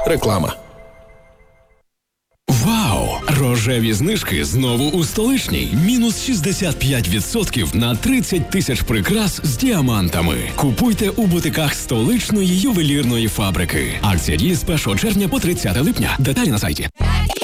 Реклама. Вау! Рожеві знижки знову у Столичній. Мінус 65% на 30 тисяч прикрас з діамантами. Купуйте у бутиках Столичної ювелірної фабрики. Акція діє з 1 червня по 30 липня. Деталі на сайті.